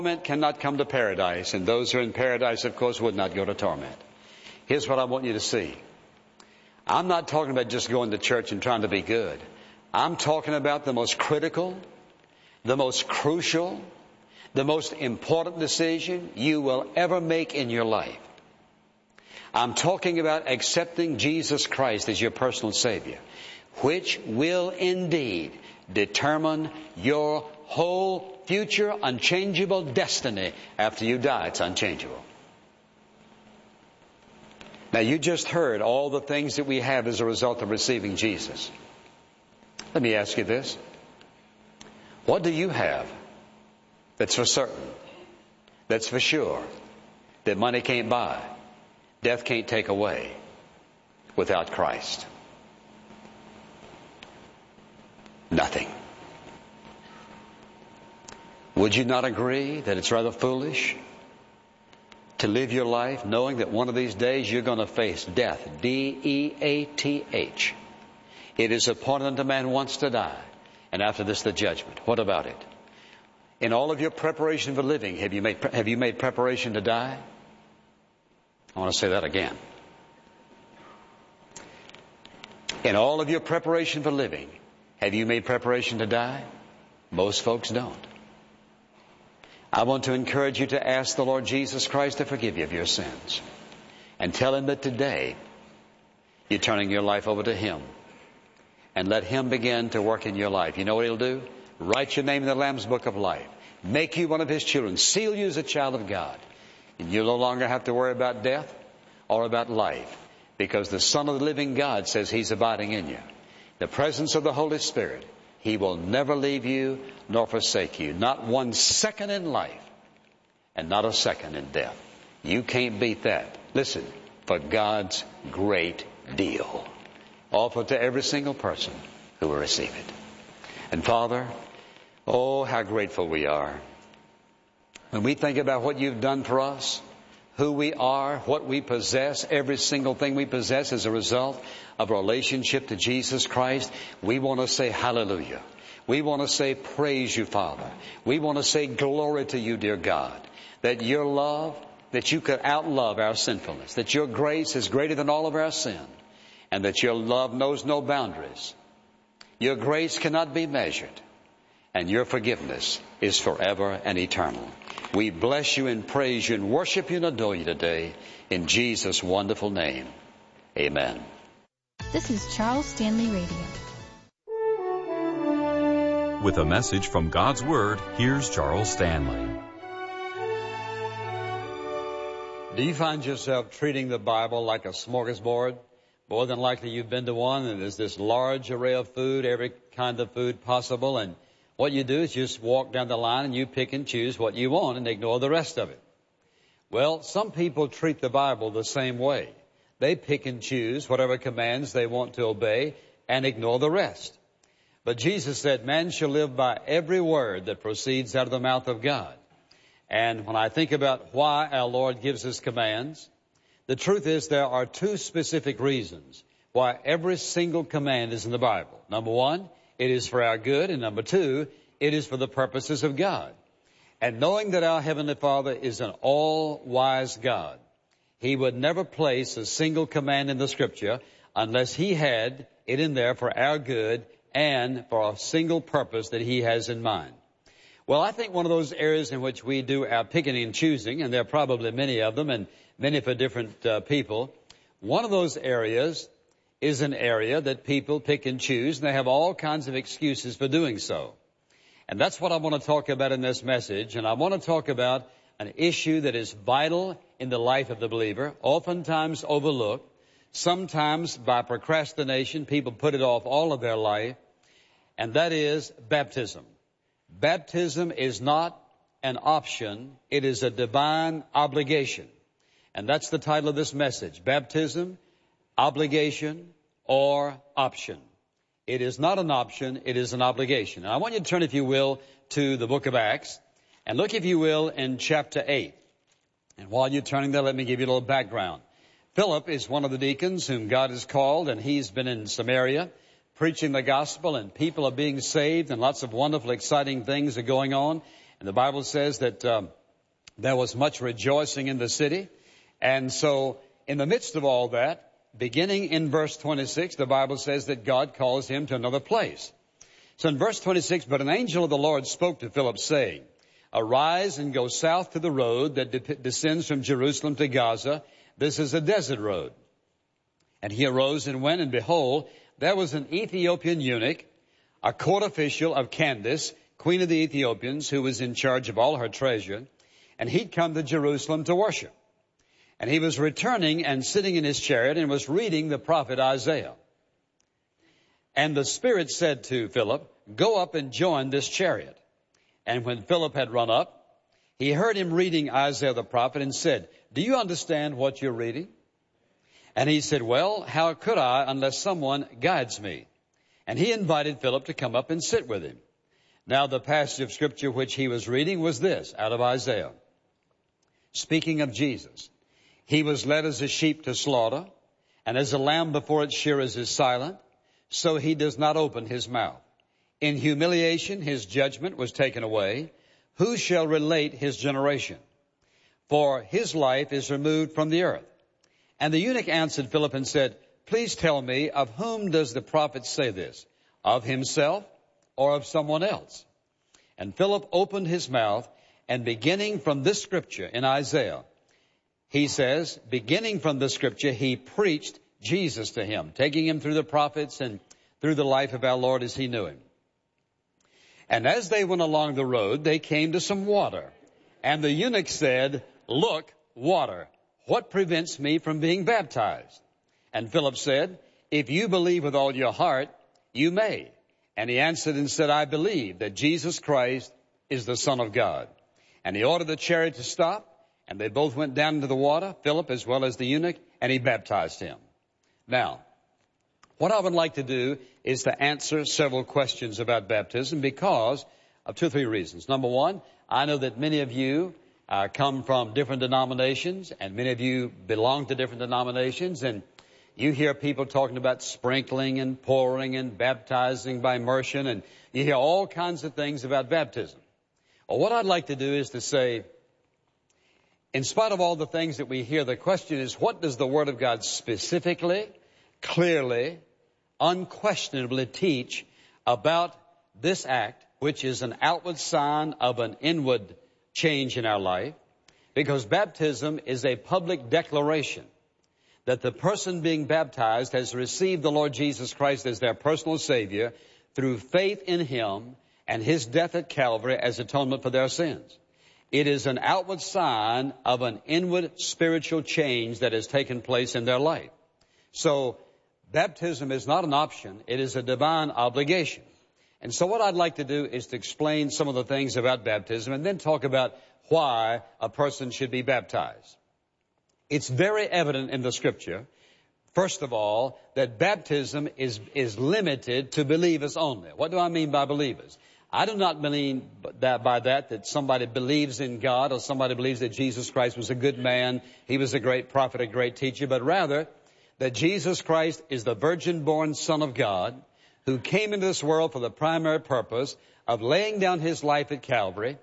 Torment cannot come to paradise, and those who are in paradise, of course, would not go to torment. Here's what I want you to see. I'm not talking about just going to church and trying to be good. I'm talking about the most critical, the most crucial, the most important decision you will ever make in your life. I'm talking about accepting Jesus Christ as your personal Savior, which will indeed determine your whole future unchangeable destiny after you die. It's unchangeable. Now, you just heard all the things that we have as a result of receiving Jesus. Let me ask you this. What do you have that's for certain, that's for sure, that money can't buy, death can't take away without Christ? Nothing. Would you not agree that it's rather foolish to live your life knowing that one of these days you're going to face death? D-E-A-T-H. It is appointed unto man once to die, and after this the judgment. What about it? In all of your preparation for living, have you made preparation to die? I want to say that again. In all of your preparation for living, have you made preparation to die? Most folks don't. I want to encourage you to ask the Lord Jesus Christ to forgive you of your sins. And tell Him that today you're turning your life over to Him. And let Him begin to work in your life. You know what He'll do? Write your name in the Lamb's Book of Life. Make you one of His children. Seal you as a child of God. And you'll no longer have to worry about death or about life. Because the Son of the living God says He's abiding in you. The presence of the Holy Spirit. He will never leave you nor forsake you. Not 1 second in life and not a second in death. You can't beat that. Listen, for God's great deal. Offered to every single person who will receive it. And Father, oh, how grateful we are. When we think about what You've done for us, who we are, what we possess, every single thing we possess as a result of a relationship to Jesus Christ, we want to say hallelujah. We want to say praise You, Father. We want to say glory to You, dear God, that Your love, that You could outlove our sinfulness, that Your grace is greater than all of our sin, and that Your love knows no boundaries. Your grace cannot be measured, and Your forgiveness is forever and eternal. We bless You and praise You and worship You and adore You today in Jesus' wonderful name. Amen. This is Charles Stanley Radio. With a message from God's Word, here's Charles Stanley. Do you find yourself treating the Bible like a smorgasbord? More than likely you've been to one, and there's this large array of food, every kind of food possible, and what you do is you just walk down the line and you pick and choose what you want and ignore the rest of it. Well, some people treat the Bible the same way. They pick and choose whatever commands they want to obey and ignore the rest. But Jesus said, man shall live by every word that proceeds out of the mouth of God. And when I think about why our Lord gives us commands, the truth is there are 2 specific reasons why every single command is in the Bible. Number 1, it is for our good, and number 2, it is for the purposes of God. And knowing that our Heavenly Father is an all-wise God, He would never place a single command in the Scripture unless He had it in there for our good and for a single purpose that He has in mind. Well, I think one of those areas in which we do our picking and choosing, and there are probably many of them and many for different people, one of those areas is an area that people pick and choose, and they have all kinds of excuses for doing so. And that's what I want to talk about in this message. And I want to talk about an issue that is vital in the life of the believer, oftentimes overlooked. Sometimes by procrastination, people put it off all of their life, and that is baptism. Baptism is not an option. It is a divine obligation. And that's the title of this message. Baptism, obligation, or option. It is not an option, it is an obligation. And I want you to turn, if you will, to the book of Acts, and look, if you will, in chapter 8. And while you're turning there, let me give you a little background. Philip is one of the deacons whom God has called, and he's been in Samaria preaching the gospel, and people are being saved, and lots of wonderful, exciting things are going on. And the Bible says that there was much rejoicing in the city. And so in the midst of all that, beginning in verse 26, the Bible says that God calls him to another place. So in verse 26, but an angel of the Lord spoke to Philip, saying, arise and go south to the road that descends from Jerusalem to Gaza. This is a desert road. And he arose and went, and behold, there was an Ethiopian eunuch, a court official of Candace, queen of the Ethiopians, who was in charge of all her treasure. And he'd come to Jerusalem to worship. And he was returning and sitting in his chariot and was reading the prophet Isaiah. And the Spirit said to Philip, go up and join this chariot. And when Philip had run up, he heard him reading Isaiah the prophet and said, do you understand what you're reading? And he said, well, how could I unless someone guides me? And he invited Philip to come up and sit with him. Now the passage of Scripture which he was reading was this, out of Isaiah. Speaking of Jesus, he was led as a sheep to slaughter, and as a lamb before its shearers is silent, so he does not open his mouth. In humiliation his judgment was taken away. Who shall relate his generation? For his life is removed from the earth. And the eunuch answered Philip and said, please tell me, of whom does the prophet say this? Of himself or of someone else? And Philip opened his mouth, and beginning from this scripture in Isaiah, he says, beginning from the scripture, he preached Jesus to him, taking him through the prophets and through the life of our Lord as he knew him. And as they went along the road, they came to some water. And the eunuch said, look, water, what prevents me from being baptized? And Philip said, if you believe with all your heart, you may. And he answered and said, I believe that Jesus Christ is the Son of God. And he ordered the chariot to stop, and they both went down into the water, Philip as well as the eunuch, and he baptized him. Now, what I would like to do is to answer several questions about baptism because of 2 or 3 reasons. Number one, I know that many of you come from different denominations, and many of you belong to different denominations, and you hear people talking about sprinkling and pouring and baptizing by immersion, and you hear all kinds of things about baptism. Well, what I'd like to do is to say, in spite of all the things that we hear, the question is, what does the Word of God specifically, clearly, unquestionably teach about this act, which is an outward sign of an inward change in our life? Because baptism is a public declaration that the person being baptized has received the Lord Jesus Christ as their personal Savior through faith in Him and His death at Calvary as atonement for their sins. It is an outward sign of an inward spiritual change that has taken place in their life. So baptism is not an option. It is a divine obligation. And so what I'd like to do is to explain some of the things about baptism and then talk about why a person should be baptized. It's very evident in the Scripture, first of all, that baptism is limited to believers only. What do I mean by believers? I do not mean that somebody believes in God or somebody believes that Jesus Christ was a good man, He was a great prophet, a great teacher, but rather that Jesus Christ is the virgin-born Son of God who came into this world for the primary purpose of laying down His life at Calvary,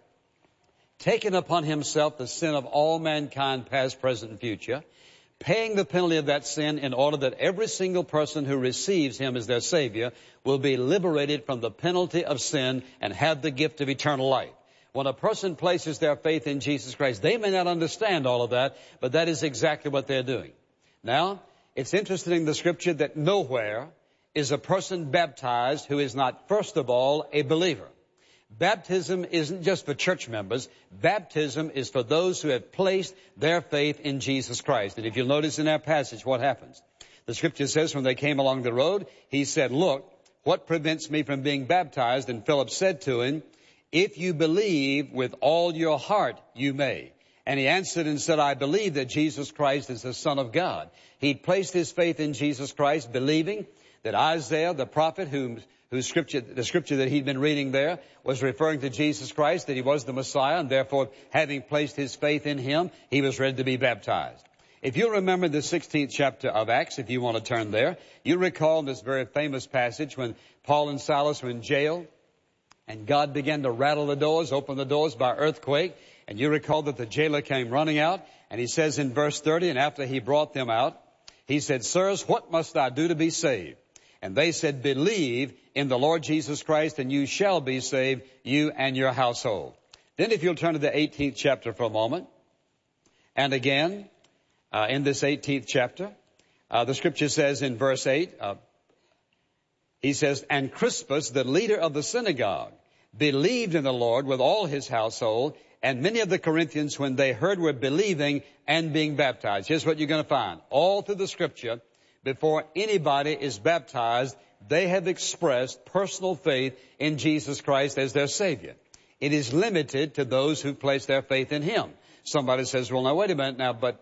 taking upon Himself the sin of all mankind, past, present, and future, paying the penalty of that sin in order that every single person who receives Him as their Savior will be liberated from the penalty of sin and have the gift of eternal life. When a person places their faith in Jesus Christ, they may not understand all of that, but that is exactly what they're doing. Now, it's interesting in the Scripture that nowhere is a person baptized who is not, first of all, a believer. Baptism isn't just for church members. Baptism is for those who have placed their faith in Jesus Christ. And if you'll notice in our passage what happens. The Scripture says when they came along the road, he said, look, what prevents me from being baptized? And Philip said to him, if you believe with all your heart, you may. And he answered and said, I believe that Jesus Christ is the Son of God. He'd placed his faith in Jesus Christ, believing that Isaiah, the prophet, the scripture that he'd been reading there was referring to Jesus Christ, that He was the Messiah, and therefore, having placed his faith in Him, he was ready to be baptized. If you remember the 16th chapter of Acts, if you want to turn there, you recall this very famous passage when Paul and Silas were in jail, And God began to rattle the doors, open the doors by earthquake. And you recall that the jailer came running out. And he says in verse 30, and after he brought them out, he said, Sirs, what must I do to be saved? And they said, Believe in the Lord Jesus Christ, and you shall be saved, you and your household. Then if you'll turn to the 18th chapter for a moment. And again, in this 18th chapter, the scripture says in verse 8, he says, And Crispus, the leader of the synagogue, believed in the Lord with all his household, and many of the Corinthians, when they heard, were believing and being baptized. Here's what you're going to find. All through the scripture, before anybody is baptized, they have expressed personal faith in Jesus Christ as their Savior. It is limited to those who place their faith in Him. Somebody says, well, now, wait a minute now, but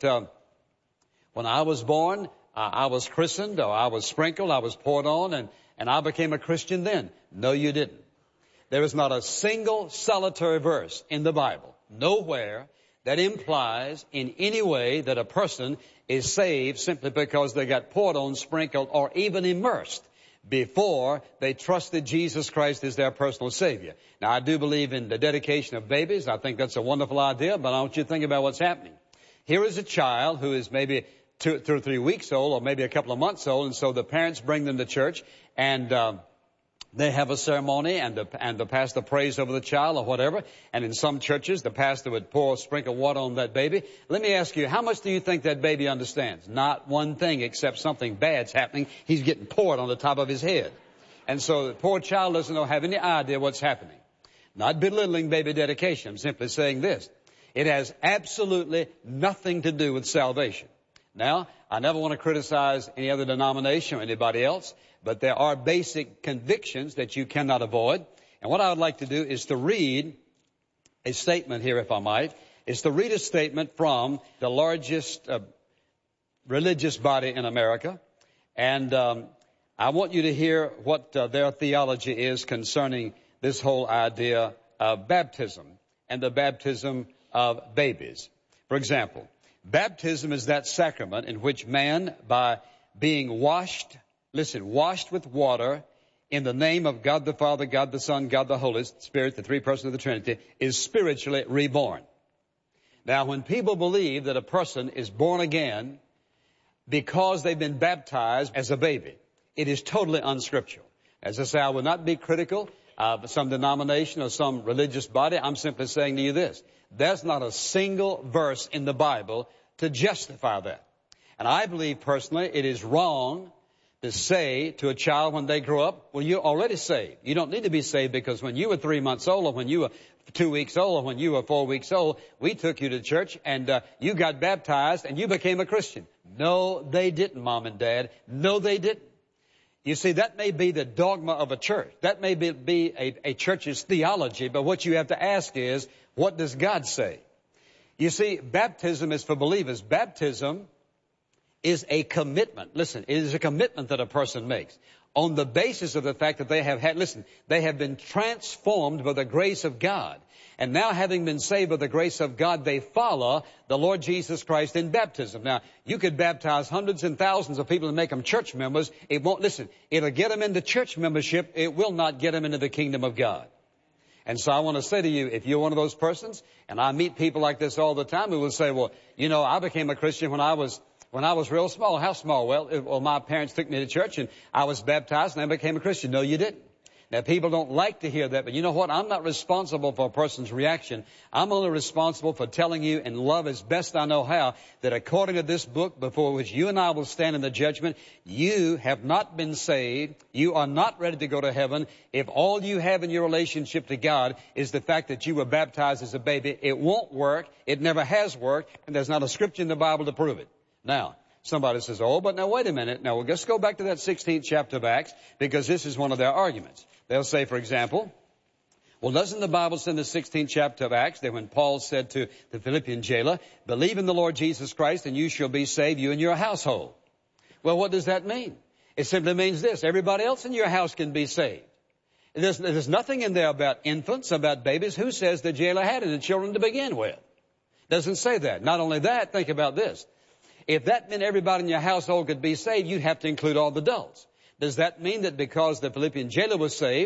when I was born, I was christened, or I was sprinkled, I was poured on, and I became a Christian then. No, you didn't. There is not a single solitary verse in the Bible, nowhere, that implies in any way that a person is saved simply because they got poured on, sprinkled, or even immersed before they trusted Jesus Christ as their personal Savior. Now, I do believe in the dedication of babies. I think that's a wonderful idea, but I want you to think about what's happening. Here is a child who is maybe 2 or 3 weeks old, or maybe a couple of months old, and so the parents bring them to church, and they have a ceremony, and the pastor prays over the child or whatever. And in some churches, the pastor would sprinkle water on that baby. Let me ask you, how much do you think that baby understands? Not one thing, except something bad's happening. He's getting poured on the top of his head. And so the poor child doesn't have any idea what's happening. Not belittling baby dedication. I'm simply saying this. It has absolutely nothing to do with salvation. Now, I never want to criticize any other denomination or anybody else, but there are basic convictions that you cannot avoid. And what I would like to do is to read a statement here, if I might. It's to read a statement from the largest religious body in America. And I want you to hear what their theology is concerning this whole idea of baptism and the baptism of babies. For example, baptism is that sacrament in which man, by being washed with water in the name of God the Father, God the Son, God the Holy Spirit, the three persons of the Trinity, is spiritually reborn. Now, when people believe that a person is born again because they've been baptized as a baby, it is totally unscriptural. As I say, I will not be critical of some denomination or some religious body. I'm simply saying to you this. There's not a single verse in the Bible to justify that. And I believe personally it is wrong to say to a child when they grow up, well, you're already saved. You don't need to be saved because when you were 3 months old, or when you were 2 weeks old, or when you were 4 weeks old, we took you to church and you got baptized and you became a Christian. No, they didn't, Mom and Dad. No, they didn't. You see, that may be the dogma of a church. That may be a church's theology, but what you have to ask is, what does God say? You see, baptism is for believers. Baptism is a commitment. Listen, it is a commitment that a person makes on the basis of the fact that they have been transformed by the grace of God. And now, having been saved by the grace of God, they follow the Lord Jesus Christ in baptism. Now, you could baptize hundreds and thousands of people and make them church members. It'll get them into church membership. It will not get them into the kingdom of God. And so I want to say to you, if you're one of those persons, and I meet people like this all the time who will say, well, you know, I became a Christian when I was real small. How small? Well, my parents took me to church and I was baptized and I became a Christian. No, you didn't. Now, people don't like to hear that, but you know what? I'm not responsible for a person's reaction. I'm only responsible for telling you in love as best I know how that according to this book before which you and I will stand in the judgment, you have not been saved. You are not ready to go to heaven. If all you have in your relationship to God is the fact that you were baptized as a baby, it won't work. It never has worked, and there's not a scripture in the Bible to prove it. Now, somebody says, oh, but now wait a minute. Now, we'll just go back to that 16th chapter of Acts, because this is one of their arguments. They'll say, for example, well, doesn't the Bible say in the 16th chapter of Acts that when Paul said to the Philippian jailer, believe in the Lord Jesus Christ and you shall be saved, you and your household? Well, what does that mean? It simply means this. Everybody else in your house can be saved. There's nothing in there about infants, about babies. Who says the jailer had any children to begin with? Doesn't say that. Not only that, think about this. If that meant everybody in your household could be saved, you'd have to include all the adults. Does that mean that because the Philippian jailer was saved,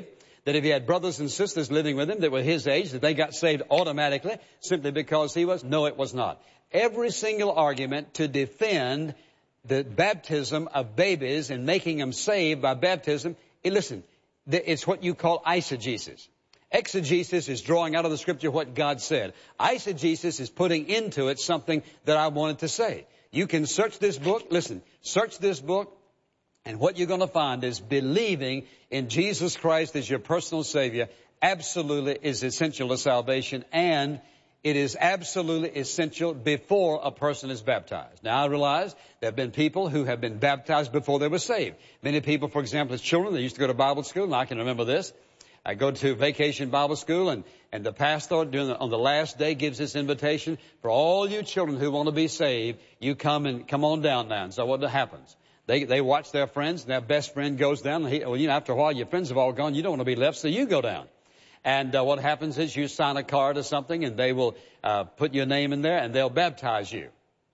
that if he had brothers and sisters living with him that were his age, that they got saved automatically simply because he was? No, it was not. Every single argument to defend the baptism of babies and making them saved by baptism, listen, it's what you call eisegesis. Exegesis is drawing out of the Scripture what God said. Eisegesis is putting into it something that I wanted to say. You can search this book, listen, search this book, and what you're going to find is believing in Jesus Christ as your personal Savior absolutely is essential to salvation, and it is absolutely essential before a person is baptized. Now, I realize there have been people who have been baptized before they were saved. Many people, for example, as children, they used to go to Bible school, and I can remember this. I go to vacation Bible school, and the pastor on the last day gives this invitation for all you children who want to be saved. You come on down now. And so what happens? They watch their friends, and their best friend goes down. And after a while, your friends have all gone. You don't want to be left, so you go down. And what happens is you sign a card or something, and they will put your name in there, and they'll baptize you.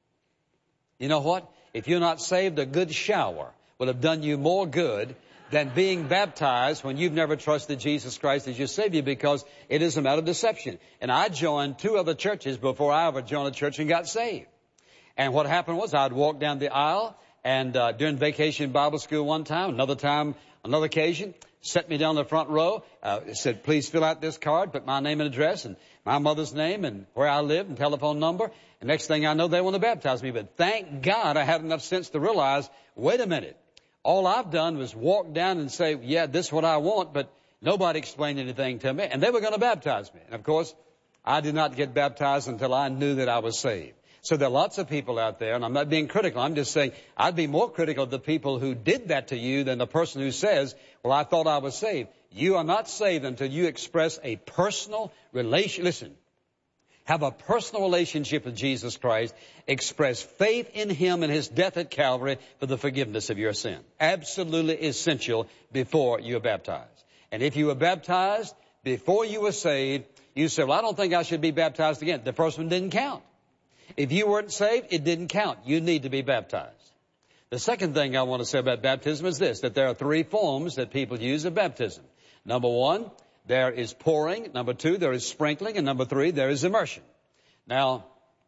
You know what? If you're not saved, a good shower would have done you more good than being baptized when you've never trusted Jesus Christ as your Savior, because it is a matter of deception. And I joined 2 other churches before I ever joined a church and got saved. And what happened was I'd walk down the aisle, and during vacation Bible school one time, another occasion, set me down the front row, said, please fill out this card, put my name and address and my mother's name and where I live and telephone number. And next thing I know, they want to baptize me. But thank God I had enough sense to realize, wait a minute. All I've done was walk down and say, yeah, this is what I want, but nobody explained anything to me. And they were going to baptize me. And, of course, I did not get baptized until I knew that I was saved. So there are lots of people out there, and I'm not being critical. I'm just saying I'd be more critical of the people who did that to you than the person who says, well, I thought I was saved. You are not saved until you express a personal relation. Listen. Have a personal relationship with Jesus Christ. Express faith in Him and His death at Calvary for the forgiveness of your sin. Absolutely essential before you are baptized. And if you were baptized before you were saved, you say, well, I don't think I should be baptized again. The first one didn't count. If you weren't saved, it didn't count. You need to be baptized. The second thing I want to say about baptism is this, that there are 3 forms that people use of baptism. Number 1, there is pouring. Number 2, there is sprinkling. And number 3, there is immersion. Now,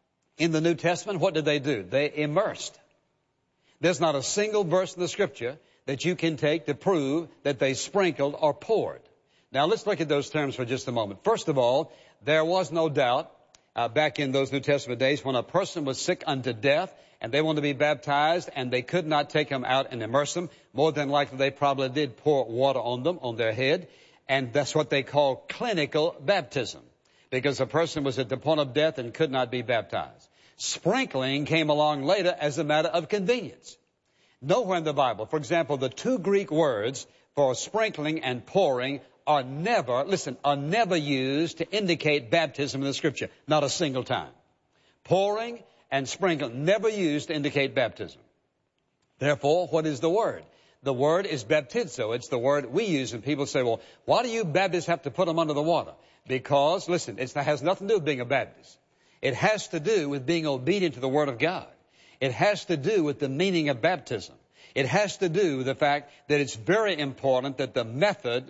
in the New Testament, what did they do? They immersed. There's not a single verse in the Scripture that you can take to prove that they sprinkled or poured. Now, let's look at those terms for just a moment. First of all, there was no doubt back in those New Testament days when a person was sick unto death and they wanted to be baptized and they could not take them out and immerse them. More than likely, they probably did pour water on them, on their head. And that's what they call clinical baptism, because a person was at the point of death and could not be baptized. Sprinkling came along later as a matter of convenience. Nowhere in the Bible, for example, the 2 Greek words for sprinkling and pouring are never used to indicate baptism in the Scripture. Not a single time. Pouring and sprinkling, never used to indicate baptism. Therefore, what is the word? The word is baptizo. It's the word we use, and people say, well, why do you Baptists have to put them under the water? Because, listen, it has nothing to do with being a Baptist. It has to do with being obedient to the Word of God. It has to do with the meaning of baptism. It has to do with the fact that it's very important that the method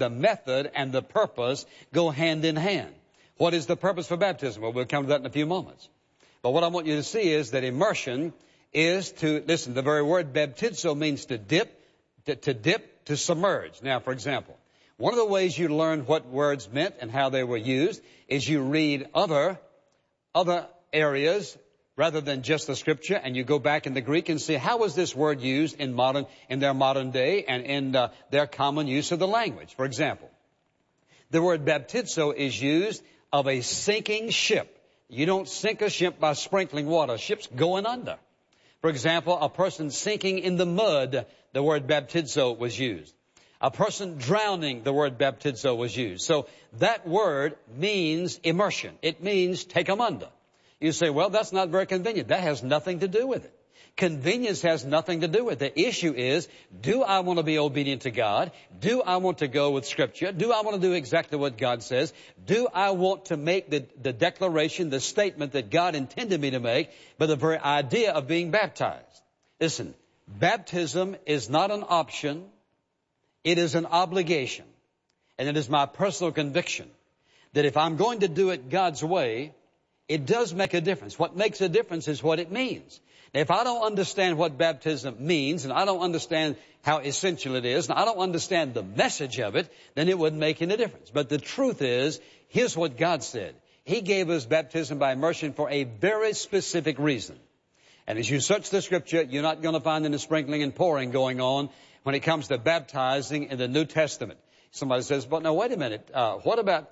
and the purpose go hand in hand. What is the purpose for baptism? Well, we'll come to that in a few moments. But what I want you to see is that immersion is to, listen, the very word baptizo means to dip, to submerge. Now, for example, one of the ways you learn what words meant and how they were used is you read other areas rather than just the Scripture, and you go back in the Greek and see how was this word used in their modern day and in their common use of the language. For example, the word baptizo is used of a sinking ship. You don't sink a ship by sprinkling water. A ship's going under. For example, a person sinking in the mud, the word baptizo was used. A person drowning, the word baptizo was used. So that word means immersion. It means take them under. You say, well, that's not very convenient. That has nothing to do with it. Convenience has nothing to do with it. The issue is, do I want to be obedient to God? Do I want to go with Scripture? Do I want to do exactly what God says? Do I want to make the declaration, the statement that God intended me to make by the very idea of being baptized? Listen, baptism is not an option. It is an obligation. And it is my personal conviction that if I'm going to do it God's way, it does make a difference. What makes a difference is what it means. Now, if I don't understand what baptism means, and I don't understand how essential it is, and I don't understand the message of it, then it wouldn't make any difference. But the truth is, here's what God said. He gave us baptism by immersion for a very specific reason. And as you search the Scripture, you're not going to find any sprinkling and pouring going on when it comes to baptizing in the New Testament. Somebody says, but no, wait a minute. What about,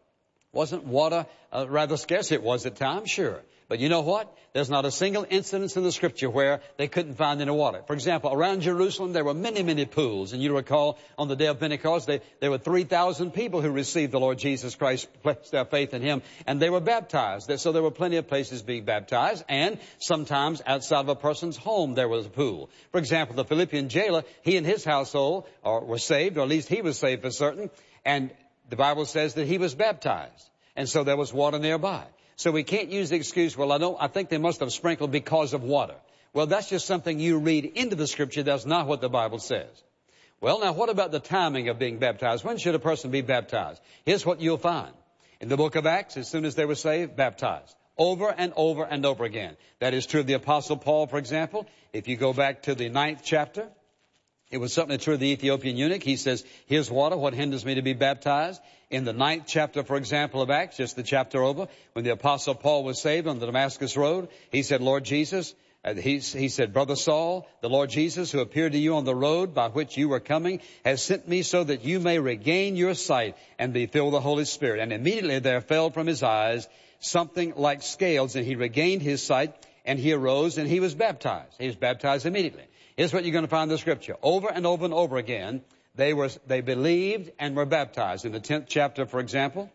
wasn't water rather scarce? It was at times, sure. But you know what? There's not a single instance in the Scripture where they couldn't find any water. For example, around Jerusalem, there were many, many pools. And you recall, on the day of Pentecost, there were 3,000 people who received the Lord Jesus Christ, placed their faith in Him, and they were baptized. So there were plenty of places being baptized, and sometimes outside of a person's home there was a pool. For example, the Philippian jailer, he and his household were saved, or at least he was saved for certain, and the Bible says that he was baptized. And so there was water nearby. So we can't use the excuse, well, I think they must have sprinkled because of water. Well, that's just something you read into the Scripture. That's not what the Bible says. Well, now, what about the timing of being baptized? When should a person be baptized? Here's what you'll find. In the book of Acts, as soon as they were saved, baptized. Over and over and over again. That is true of the Apostle Paul, for example. If you go back to the 9th chapter, it was certainly true of the Ethiopian eunuch. He says, here's water, what hinders me to be baptized? In the 9th chapter, for example, of Acts, just the chapter over, when the Apostle Paul was saved on the Damascus Road, he said, Lord Jesus, he said, Brother Saul, the Lord Jesus, who appeared to you on the road by which you were coming, has sent me so that you may regain your sight and be filled with the Holy Spirit. And immediately there fell from his eyes something like scales, and he regained his sight, and he arose, and he was baptized. He was baptized immediately. Here's what you're going to find in the Scripture. Over and over and over again, they believed and were baptized. In the 10th chapter, for example,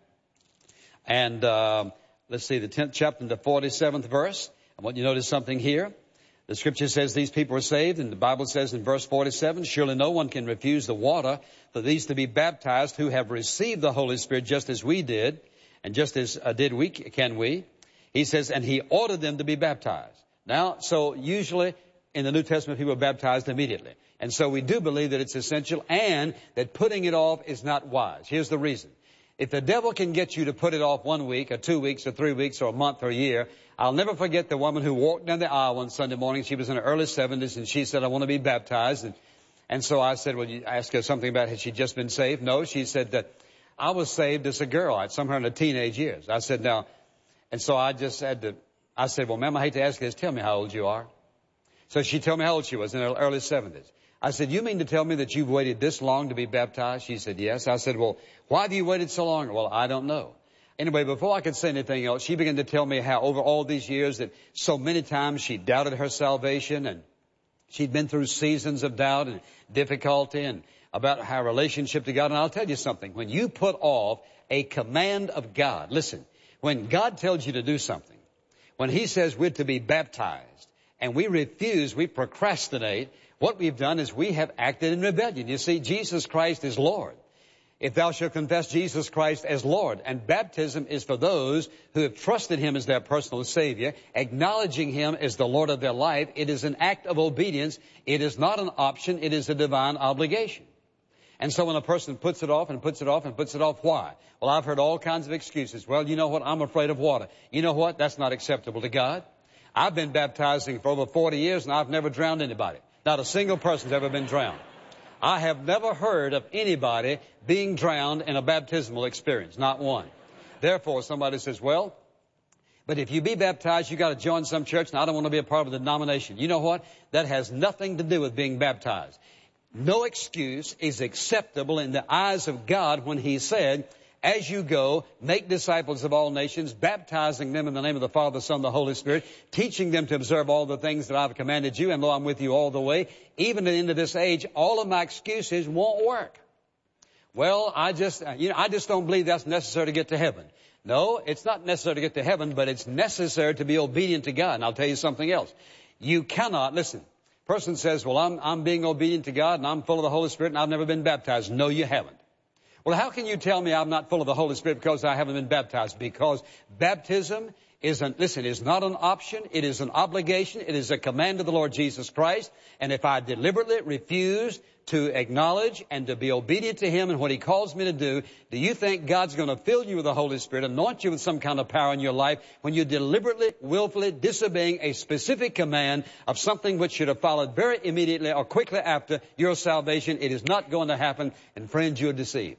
and let's see, the 10th chapter and the 47th verse. I want you to notice something here. The Scripture says these people were saved, and the Bible says in verse 47, surely no one can refuse the water for these to be baptized who have received the Holy Spirit just as we did, and just as can we. He says, and he ordered them to be baptized. Now, so usually in the New Testament, people are baptized immediately. And so we do believe that it's essential and that putting it off is not wise. Here's the reason. If the devil can get you to put it off 1 week or 2 weeks or 3 weeks or a month or a year, I'll never forget the woman who walked down the aisle one Sunday morning. She was in her early 70s, and she said, I want to be baptized. And so I said, well, you ask her something about had she just been saved? No, she said that I was saved as a girl, somewhere in her teenage years. I said, now, and so I just said, well, ma'am, I hate to ask you this. Tell me how old you are. So she told me how old she was, in her early 70s. I said, you mean to tell me that you've waited this long to be baptized? She said, yes. I said, well, why have you waited so long? Well, I don't know. Anyway, before I could say anything else, she began to tell me how over all these years that so many times she doubted her salvation, and she'd been through seasons of doubt and difficulty and about her relationship to God. And I'll tell you something. When you put off a command of God, listen, when God tells you to do something, when He says we're to be baptized, and we refuse, we procrastinate, what we've done is we have acted in rebellion. You see, Jesus Christ is Lord. If thou shalt confess Jesus Christ as Lord, and baptism is for those who have trusted Him as their personal Savior, acknowledging Him as the Lord of their life, it is an act of obedience. It is not an option. It is a divine obligation. And so when a person puts it off and puts it off and puts it off, why? Well, I've heard all kinds of excuses. Well, you know what? I'm afraid of water. You know what? That's not acceptable to God. I've been baptizing for over 40 years, and I've never drowned anybody. Not a single person's ever been drowned. I have never heard of anybody being drowned in a baptismal experience. Not one. Therefore, somebody says, well, but if you be baptized, you got to join some church, and I don't want to be a part of the denomination. You know what? That has nothing to do with being baptized. No excuse is acceptable in the eyes of God when He said, as you go, make disciples of all nations, baptizing them in the name of the Father, Son, and the Holy Spirit, teaching them to observe all the things that I've commanded you, and lo, I'm with you all the way. Even at the end of this age, all of my excuses won't work. Well, I just don't believe that's necessary to get to heaven. No, it's not necessary to get to heaven, but it's necessary to be obedient to God. And I'll tell you something else. You cannot, listen, person says, well, I'm being obedient to God, and I'm full of the Holy Spirit, and I've never been baptized. No, you haven't. Well, how can you tell me I'm not full of the Holy Spirit because I haven't been baptized? Because baptism is not an option. It is an obligation. It is a command of the Lord Jesus Christ. And if I deliberately refuse to acknowledge and to be obedient to Him and what He calls me to do you think God's going to fill you with the Holy Spirit, anoint you with some kind of power in your life when you're deliberately, willfully disobeying a specific command of something which should have followed very immediately or quickly after your salvation? It is not going to happen. And friends, you're deceived.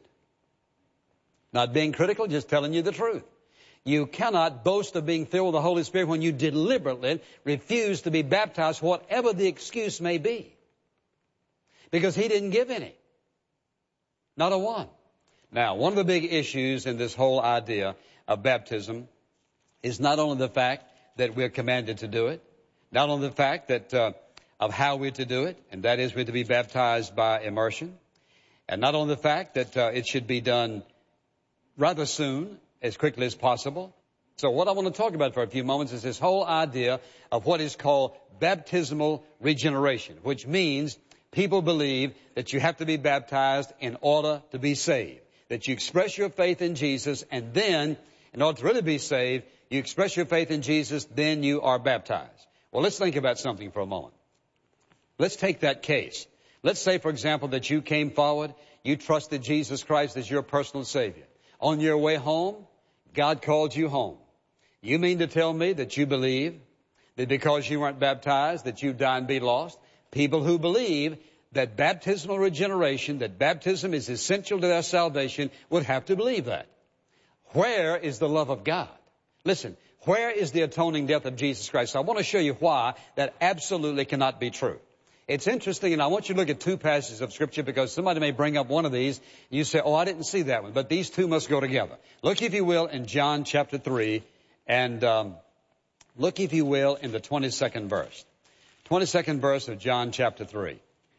Not being critical, just telling you the truth. You cannot boast of being filled with the Holy Spirit when you deliberately refuse to be baptized, whatever the excuse may be. Because He didn't give any. Not a one. Now, one of the big issues in this whole idea of baptism is not only the fact that we're commanded to do it, not only the fact that of how we're to do it, and that is we're to be baptized by immersion, and not only the fact that it should be done rather soon, as quickly as possible. So what I want to talk about for a few moments is this whole idea of what is called baptismal regeneration, which means people believe that you have to be baptized in order to be saved, that you express your faith in Jesus, and then, in order to really be saved, you express your faith in Jesus, then you are baptized. Well, let's think about something for a moment. Let's take that case. Let's say, for example, that you came forward, you trusted Jesus Christ as your personal Savior. On your way home, God called you home. You mean to tell me that you believe that because you weren't baptized, that you die and be lost? People who believe that baptismal regeneration, that baptism is essential to their salvation, would have to believe that. Where is the love of God? Listen, where is the atoning death of Jesus Christ? I want to show you why that absolutely cannot be true. It's interesting, and I want you to look at two passages of Scripture because somebody may bring up one of these, and you say, oh, I didn't see that one. But these two must go together. Look, if you will, in John chapter 3, and look, if you will, in the 22nd verse. 22nd verse of John chapter 3.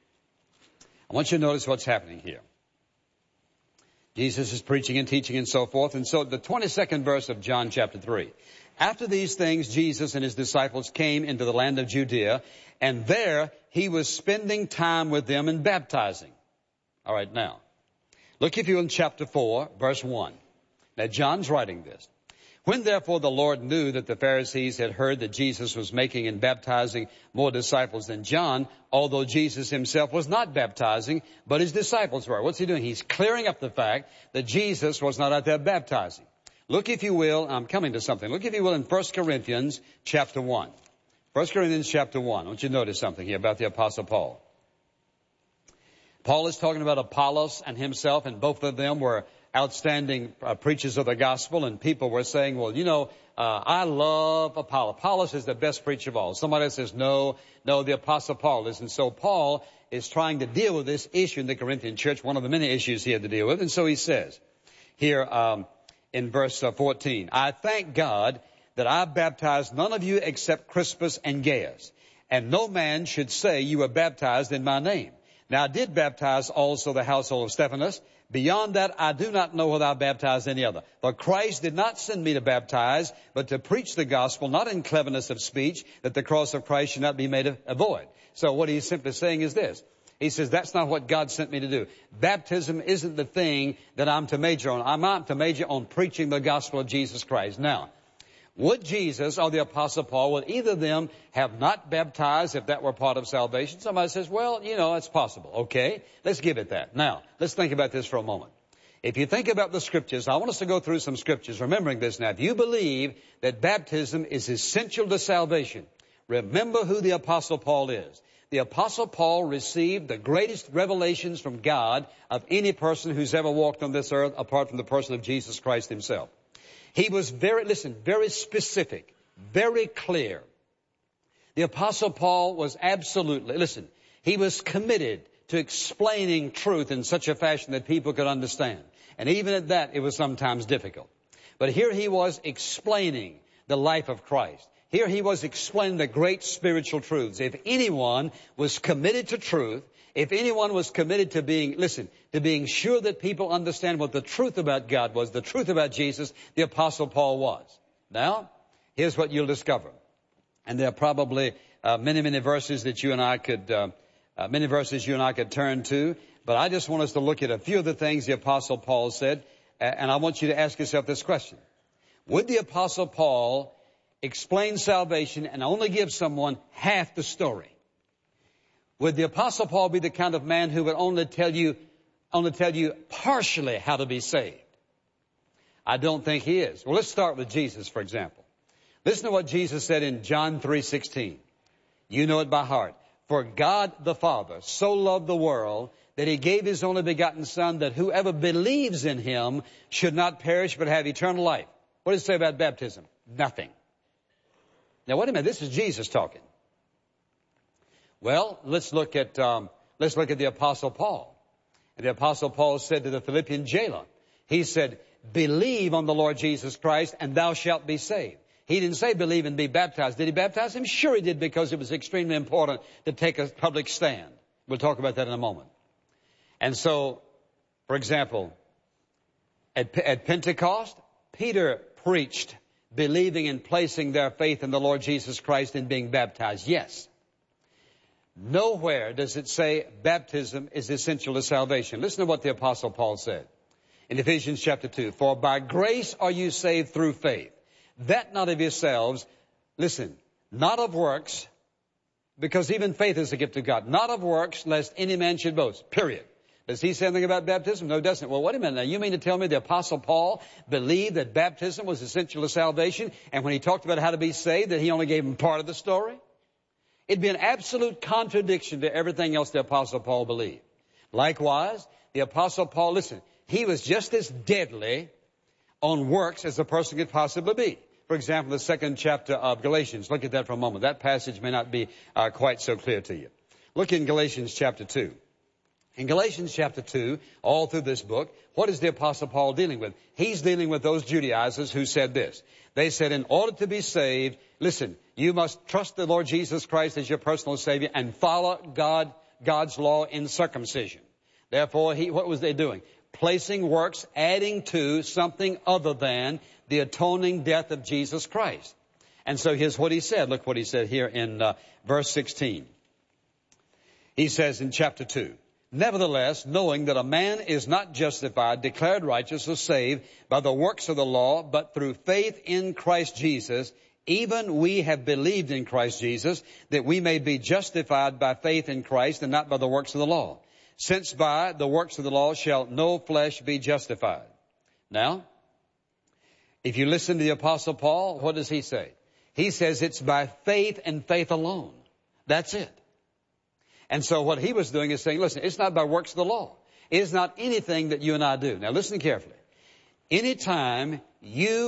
I want you to notice what's happening here. Jesus is preaching and teaching and so forth. And so the 22nd verse of John chapter 3. After these things, Jesus and His disciples came into the land of Judea, and there He was spending time with them and baptizing. All right, now, look if you in chapter 4, verse 1. Now, John's writing this. When therefore the Lord knew that the Pharisees had heard that Jesus was making and baptizing more disciples than John, although Jesus Himself was not baptizing, but His disciples were. What's He doing? He's clearing up the fact that Jesus was not out there baptizing. Look, if you will, I'm coming to something. Look, if you will, in 1 Corinthians chapter 1. 1 Corinthians chapter 1. I want you to notice something here about the Apostle Paul. Paul is talking about Apollos and himself, and both of them were outstanding preachers of the gospel, and people were saying, well, you know, I love Apollos. Apollos is the best preacher of all. Somebody says, no, the Apostle Paul is. And so Paul is trying to deal with this issue in the Corinthian church, one of the many issues he had to deal with. And so he says here in verse 14, I thank God that I baptized none of you except Crispus and Gaius, and no man should say you were baptized in my name. Now I did baptize also the household of Stephanas. Beyond that, I do not know whether I baptized any other. For Christ did not send me to baptize, but to preach the gospel, not in cleverness of speech, that the cross of Christ should not be made a void. So what he's simply saying is this. He says, that's not what God sent me to do. Baptism isn't the thing that I'm to major on. I'm to major on preaching the gospel of Jesus Christ. Now, would Jesus or the Apostle Paul, would either of them have not baptized if that were part of salvation? Somebody says, well, you know, it's possible. Okay, let's give it that. Now, let's think about this for a moment. If you think about the Scriptures, I want us to go through some Scriptures, remembering this now. If you believe that baptism is essential to salvation, remember who the Apostle Paul is. The Apostle Paul received the greatest revelations from God of any person who's ever walked on this earth apart from the person of Jesus Christ Himself. He was very specific, very clear. The Apostle Paul was he was committed to explaining truth in such a fashion that people could understand. And even at that, it was sometimes difficult. But here he was explaining the life of Christ. Here he was explaining the great spiritual truths. If anyone was committed to truth, if anyone was committed to being sure that people understand what the truth about God was, the truth about Jesus, the Apostle Paul was. Now, here's what you'll discover. And there are probably many verses that you and I could turn to. But I just want us to look at a few of the things the Apostle Paul said. And I want you to ask yourself this question. Would the Apostle Paul explain salvation and only give someone half the story? Would the Apostle Paul be the kind of man who would only tell you partially how to be saved? I don't think he is. Well, let's start with Jesus, for example. Listen to what Jesus said in John 3:16. You know it by heart. For God the Father so loved the world that he gave his only begotten Son, that whoever believes in him should not perish but have eternal life. What does it say about baptism? Nothing. Now, wait a minute. This is Jesus talking. Well, let's look at the Apostle Paul. And the Apostle Paul said to the Philippian jailer, he said, believe on the Lord Jesus Christ and thou shalt be saved. He didn't say believe and be baptized. Did he baptize him? Sure he did, because it was extremely important to take a public stand. We'll talk about that in a moment. And so, for example, at Pentecost, Peter preached believing and placing their faith in the Lord Jesus Christ and being baptized. Yes. Nowhere does it say baptism is essential to salvation. Listen to what the Apostle Paul said in Ephesians chapter 2. For by grace are you saved through faith, that not of yourselves, listen, not of works, because even faith is a gift of God, not of works, lest any man should boast, period. Does he say anything about baptism? No, he doesn't. Well, wait a minute now. You mean to tell me the Apostle Paul believed that baptism was essential to salvation, and when he talked about how to be saved, that he only gave him part of the story? It'd be an absolute contradiction to everything else the Apostle Paul believed. Likewise, the Apostle Paul, listen, he was just as deadly on works as a person could possibly be. For example, the second chapter of Galatians. Look at that for a moment. That passage may not be quite so clear to you. Look in Galatians chapter 2. In Galatians chapter 2, all through this book, what is the Apostle Paul dealing with? He's dealing with those Judaizers who said this. They said, in order to be saved, listen, you must trust the Lord Jesus Christ as your personal Savior and follow God's law in circumcision. Therefore, what was they doing? Placing works, adding to something other than the atoning death of Jesus Christ. And so here's what he said. Look what he said here in verse 16. He says in chapter 2, nevertheless, knowing that a man is not justified, declared righteous, or saved by the works of the law, but through faith in Christ Jesus, even we have believed in Christ Jesus, that we may be justified by faith in Christ and not by the works of the law. Since by the works of the law shall no flesh be justified. Now, if you listen to the Apostle Paul, what does he say? He says it's by faith and faith alone. That's it. And so what he was doing is saying, listen, it's not by works of the law. It is not anything that you and I do. Now listen carefully. Anytime you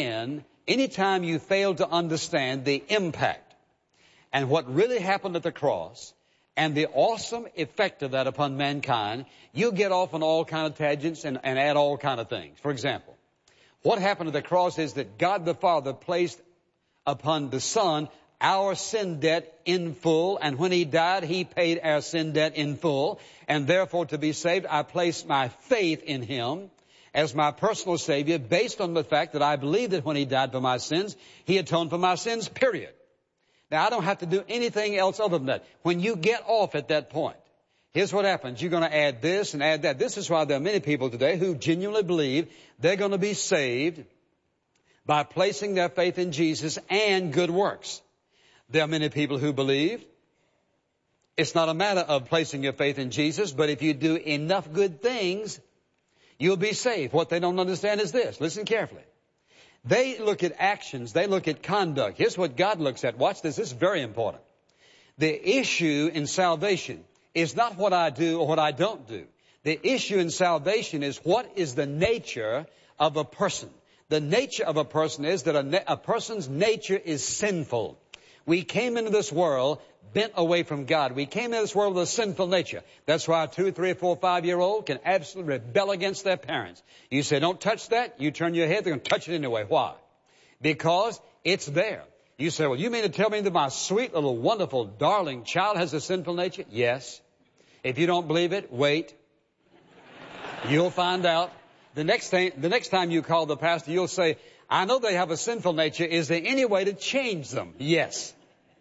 fail to understand the impact and what really happened at the cross and the awesome effect of that upon mankind, you get off on all kind of tangents and add all kind of things. For example, what happened at the cross is that God the Father placed upon the Son our sin debt in full, and when he died, he paid our sin debt in full, and therefore to be saved, I place my faith in him as my personal Savior based on the fact that I believe that when he died for my sins, he atoned for my sins, period. Now, I don't have to do anything else other than that. When you get off at that point, here's what happens. You're going to add this and add that. This is why there are many people today who genuinely believe they're going to be saved by placing their faith in Jesus and good works. There are many people who believe it's not a matter of placing your faith in Jesus, but if you do enough good things, you'll be saved. What they don't understand is this. Listen carefully. They look at actions. They look at conduct. Here's what God looks at. Watch this. This is very important. The issue in salvation is not what I do or what I don't do. The issue in salvation is what is the nature of a person. The nature of a person is that a person's nature is sinful. We came into this world bent away from God. We came into this world with a sinful nature. That's why a 2, 3, 4, 5-year-old can absolutely rebel against their parents. You say, don't touch that. You turn your head, they're going to touch it anyway. Why? Because it's there. You say, well, you mean to tell me that my sweet little wonderful darling child has a sinful nature? Yes. If you don't believe it, wait. You'll find out. The next time you call the pastor, you'll say, I know they have a sinful nature. Is there any way to change them? Yes.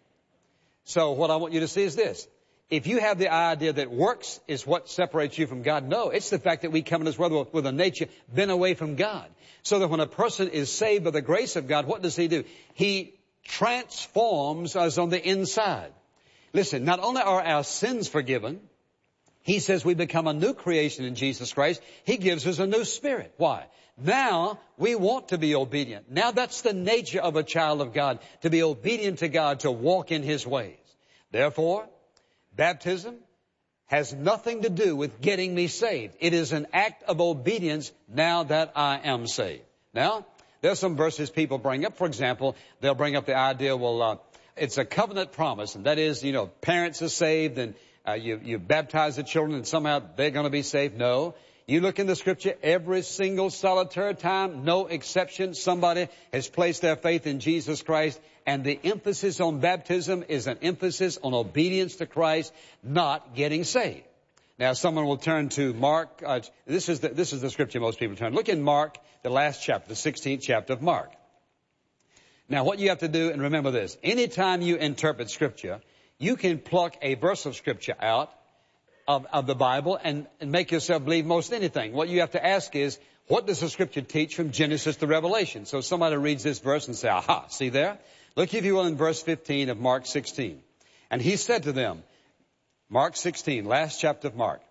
So what I want you to see is this. If you have the idea that works is what separates you from God, no, it's the fact that we come in this world with a nature bent away from God. So that when a person is saved by the grace of God, what does he do? He transforms us on the inside. Listen, not only are our sins forgiven, he says we become a new creation in Jesus Christ. He gives us a new spirit. Why? Now we want to be obedient. Now that's the nature of a child of God, to be obedient to God, to walk in His ways. Therefore, baptism has nothing to do with getting me saved. It is an act of obedience now that I am saved. Now, there's some verses people bring up. For example, they'll bring up the idea, it's a covenant promise, and that is, parents are saved, and you baptize the children, and somehow they're going to be saved. No. You look in the Scripture, every single solitary time, no exception, somebody has placed their faith in Jesus Christ, and the emphasis on baptism is an emphasis on obedience to Christ, not getting saved. Now, someone will turn to Mark. This is the Scripture most people turn. Look in Mark, the last chapter, the 16th chapter of Mark. Now, what you have to do, and remember this, anytime you interpret Scripture, you can pluck a verse of Scripture out of the Bible and make yourself believe most anything. What you have to ask is, what does the Scripture teach from Genesis to Revelation? So somebody reads this verse and say, aha, see there? Look, if you will, in verse 15 of Mark 16. And he said to them, Mark 16, last chapter of Mark,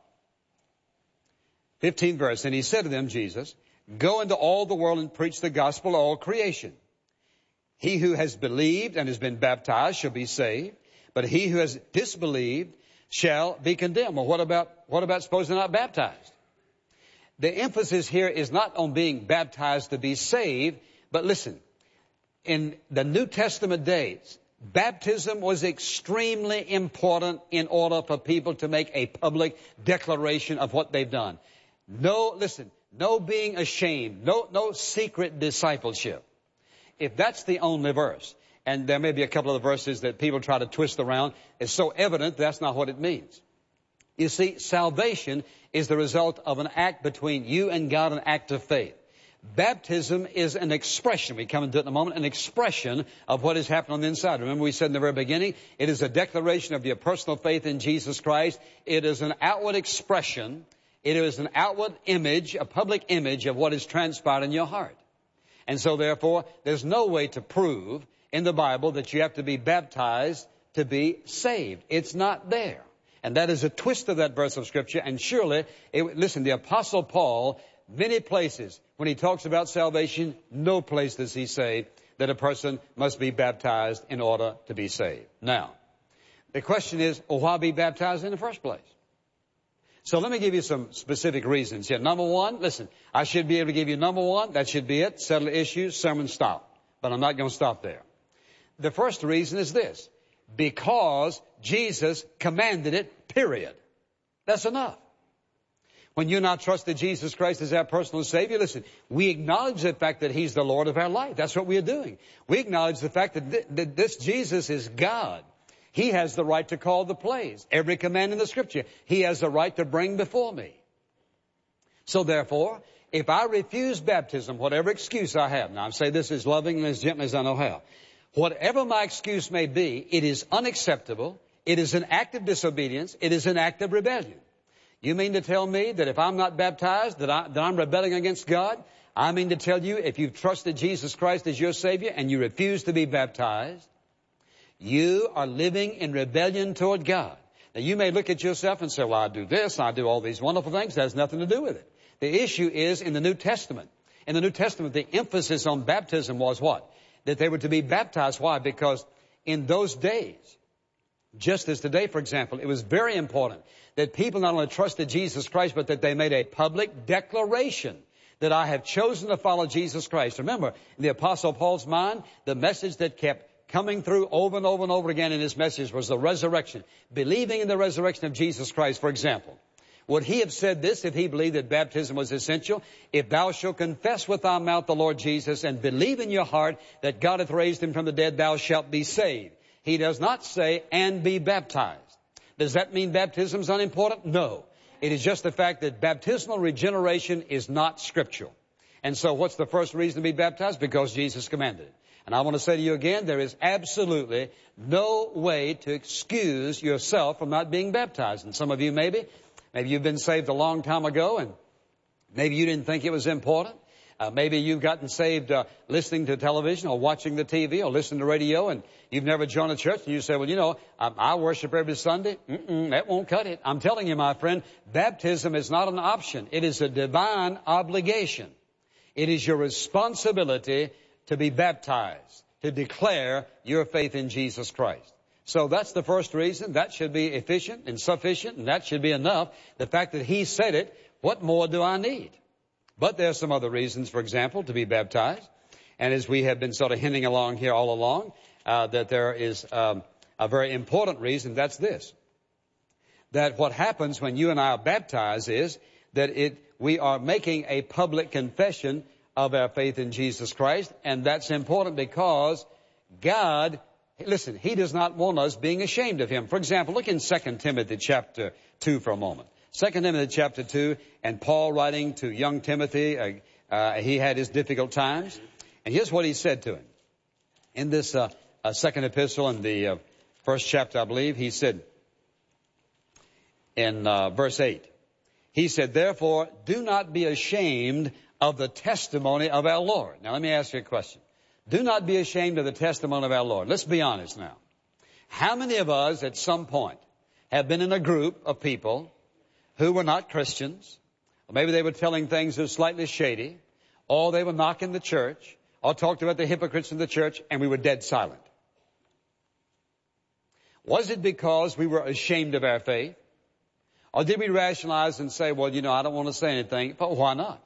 15th verse, and he said to them, Jesus, go into all the world and preach the gospel to all creation. He who has believed and has been baptized shall be saved, but he who has disbelieved shall be condemned. Well, what about suppose they're not baptized? The emphasis here is not on being baptized to be saved, but listen, in the New Testament days, baptism was extremely important in order for people to make a public declaration of what they've done. No being ashamed, no secret discipleship. If that's the only verse, and there may be a couple of the verses that people try to twist around, it's so evident that's not what it means. You see, salvation is the result of an act between you and God, an act of faith. Baptism is an expression, we come into it in a moment, an expression of what has happened on the inside. Remember we said in the very beginning, it is a declaration of your personal faith in Jesus Christ. It is an outward expression. It is an outward image, a public image of what has transpired in your heart. And so therefore, there's no way to prove in the Bible that you have to be baptized to be saved. It's not there. And that is a twist of that verse of Scripture. And surely, listen, the Apostle Paul, many places, when he talks about salvation, no place does he say that a person must be baptized in order to be saved. Now, the question is, well, why be baptized in the first place? So let me give you some specific reasons here. Number one, listen, I should be able to give you number one. That should be it. Settle the issues, sermon stop. But I'm not going to stop there. The first reason is this. Because Jesus commanded it, period. That's enough. When you and I trusted Jesus Christ as our personal Savior, listen, we acknowledge the fact that He's the Lord of our life. That's what we are doing. We acknowledge the fact that this Jesus is God. He has the right to call the plays. Every command in the Scripture, He has the right to bring before me. So therefore, if I refuse baptism, whatever excuse I have, now I say this as loving and as gently as I know how, whatever my excuse may be, it is unacceptable. It is an act of disobedience. It is an act of rebellion. You mean to tell me that if I'm not baptized, that I'm rebelling against God? I mean to tell you, if you've trusted Jesus Christ as your Savior and you refuse to be baptized, you are living in rebellion toward God. Now, you may look at yourself and say, well, I do this, I do all these wonderful things. That has nothing to do with it. The issue is in the New Testament. In the New Testament, the emphasis on baptism was what? That they were to be baptized. Why? Because in those days, just as today, for example, it was very important that people not only trusted Jesus Christ, but that they made a public declaration that I have chosen to follow Jesus Christ. Remember, in the Apostle Paul's mind, the message that kept coming through over and over and over again in his message was the resurrection. Believing in the resurrection of Jesus Christ, for example. Would he have said this if he believed that baptism was essential? If thou shalt confess with thy mouth the Lord Jesus and believe in your heart that God hath raised him from the dead, thou shalt be saved. He does not say, and be baptized. Does that mean baptism is unimportant? No. It is just the fact that baptismal regeneration is not scriptural. And so what's the first reason to be baptized? Because Jesus commanded it. And I want to say to you again, there is absolutely no way to excuse yourself from not being baptized. And some of you maybe you've been saved a long time ago and maybe you didn't think it was important. Maybe you've gotten saved listening to television or watching the TV or listening to radio, and you've never joined a church, and you say, well, you know, I worship every Sunday. That won't cut it. I'm telling you, my friend, baptism is not an option. It is a divine obligation. It is your responsibility to be baptized, to declare your faith in Jesus Christ. So that's the first reason. That should be efficient and sufficient, and that should be enough. The fact that He said it, what more do I need? But there are some other reasons, for example, to be baptized. And as we have been sort of hinting along here all along, that there is a very important reason. That's this. That what happens when you and I are baptized is that we are making a public confession of our faith in Jesus Christ. And that's important because God, listen, He does not want us being ashamed of Him. For example, look in 2 Timothy chapter 2 for a moment. 2 Timothy chapter 2, and Paul writing to young Timothy, he had his difficult times. And here's what he said to him. In this second epistle, in the first chapter, I believe, he said, in verse 8, he said, therefore, do not be ashamed of the testimony of our Lord. Now, let me ask you a question. Do not be ashamed of the testimony of our Lord. Let's be honest now. How many of us at some point have been in a group of people who were not Christians, or maybe they were telling things that were slightly shady, or they were knocking the church, or talked about the hypocrites in the church, and we were dead silent? Was it because we were ashamed of our faith? Or did we rationalize and say, well, you know, I don't want to say anything, but why not?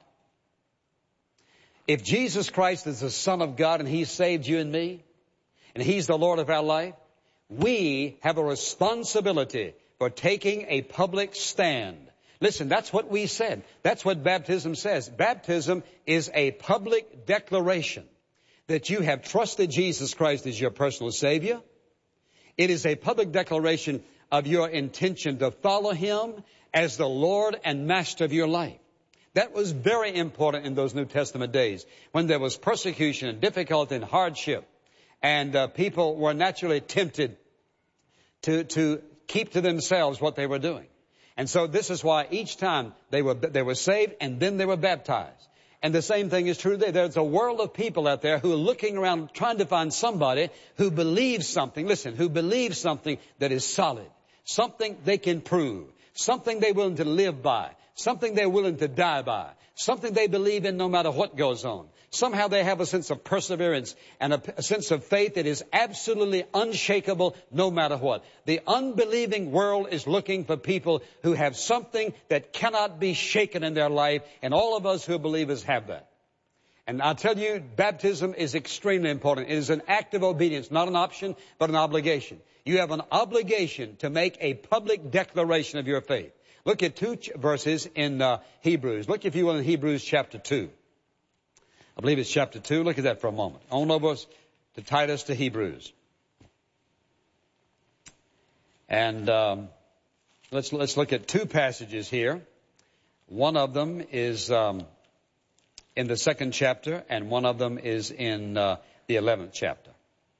If Jesus Christ is the Son of God and He saved you and me, and He's the Lord of our life, we have a responsibility for taking a public stand. Listen, that's what we said. That's what baptism says. Baptism is a public declaration that you have trusted Jesus Christ as your personal Savior. It is a public declaration of your intention to follow Him as the Lord and Master of your life. That was very important in those New Testament days when there was persecution and difficulty and hardship, and people were naturally tempted to keep to themselves what they were doing. And so this is why each time they were saved and then they were baptized. And the same thing is true today. There's a world of people out there who are looking around trying to find somebody who believes something, listen, who believes something that is solid, something they can prove, something they're willing to live by, something they're willing to die by, something they believe in no matter what goes on. Somehow they have a sense of perseverance and a sense of faith that is absolutely unshakable no matter what. The unbelieving world is looking for people who have something that cannot be shaken in their life, and all of us who are believers have that. And I'll tell you, baptism is extremely important. It is an act of obedience, not an option, but an obligation. You have an obligation to make a public declaration of your faith. Look at two verses in Hebrews. Look, if you will, in Hebrews chapter 2. I believe it's chapter 2. Look at that for a moment. On over to Titus to Hebrews. And let's look at two passages here. One of them is in the 2nd chapter, and one of them is in the 11th chapter.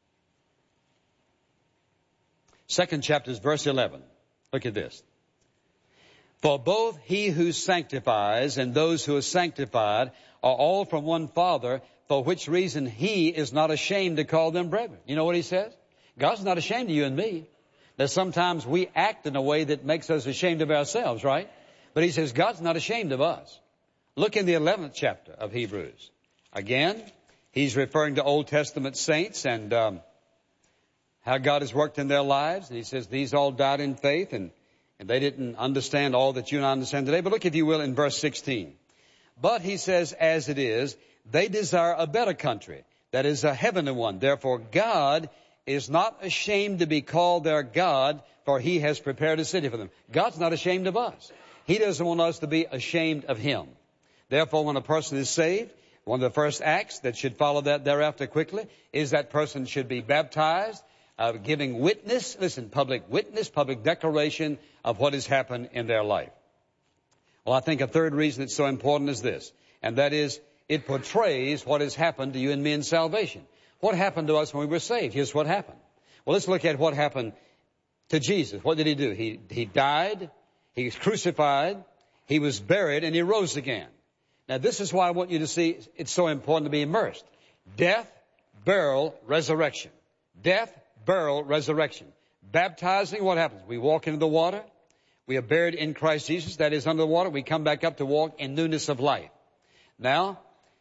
2nd chapter is verse 11. Look at this. For both He who sanctifies and those who are sanctified are all from one Father, for which reason He is not ashamed to call them brethren. You know what He says? God's not ashamed of you and me. That sometimes we act in a way that makes us ashamed of ourselves, right? But He says God's not ashamed of us. Look in the 11th chapter of Hebrews. Again, He's referring to Old Testament saints and how God has worked in their lives. And He says these all died in faith, and they didn't understand all that you and I understand today. But look, if you will, in verse 16. But He says, as it is, they desire a better country, that is a heavenly one. Therefore, God is not ashamed to be called their God, for He has prepared a city for them. God's not ashamed of us. He doesn't want us to be ashamed of Him. Therefore, when a person is saved, one of the first acts that should follow that thereafter quickly is that person should be baptized, giving witness, listen, public witness, public declaration of what has happened in their life. Well, I think a third reason it's so important is this, and that is it portrays what has happened to you and me in salvation. What happened to us when we were saved? Here's what happened. Well, let's look at what happened to Jesus. What did He do? He died, He was crucified, He was buried, and He rose again. Now, this is why I want you to see it's so important to be immersed. Death, burial, resurrection. Death, burial, resurrection. Baptizing, what happens? We walk into the water. We are buried in Christ Jesus. That is under the water. We come back up to walk in newness of life. Now,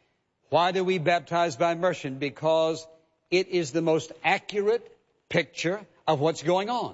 why do we baptize by immersion? Because it is the most accurate picture of what's going on.